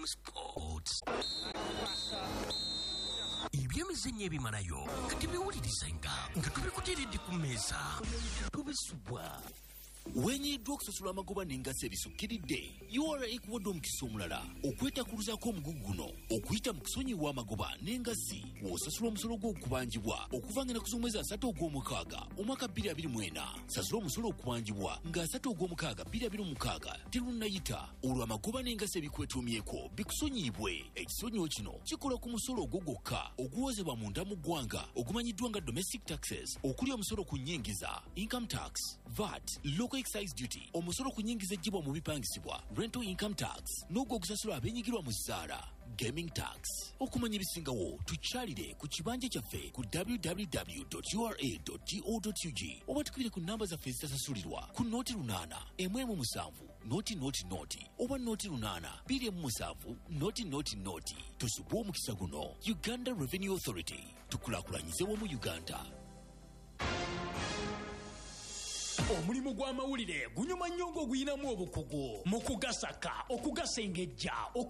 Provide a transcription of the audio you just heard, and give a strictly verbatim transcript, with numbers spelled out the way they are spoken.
Sports. Ebyemizannyo ebimalayo kati biwulirizenga nga tubikuteeredde ku mmeeza tubisubwa. Wenyiddwa okusasula amagoba n'engassi ebisukkiridde U R A ekuwadde omukisa omulala okwetakuluzaako omugugu guno okuyita mu kusonyiwa amagoba n'engassi w'osasula omusolo gw'okubanjibwa okuva nga ennaku z'omwezi asatu ogw'omukaaga omwaka bbiri abiri mu ena. Sasula omusolo okubanjibwa nga asatu ogw'omukaaga bbiri abiri mu mukaaga terunnayita olwo amagoba n'engassi ebikwetuumyeko bikusonyiibwe. Ekisonyiwo kino kikola ku musolo ogwo gwokka oguwozebwa munda mu ggwanga ogumanyiddwa nga domestic taxes, okuli omusolo ku nnyingiza income tax, V A T, local excise duty, omusolo ku nnyingiza ejjibwa mu bipangisibwa rental income tax, n'ogwo ogusasulwa abeenyigirwa mu zzaala gaming tax. Okumanya ebisingawo tukyalire ku kibanja kyaffe ku w w w dot u r a dot go dot u g oba tukubire ku namba zaffe ezitasasulirwa ku nooti lunaana emu emu musanvu nooti nooti nooti oba nooti lunaana bbiri emu musanvu nooti nooti nooti. Tusubwe omukisa guno. Uganda Revenue Authority, tukulaakulanyize wamu Uganda. Omulimu gw'amawulire gunyuma nnyo ng'oguyinamu obukugu mu kugasaka okugasengejja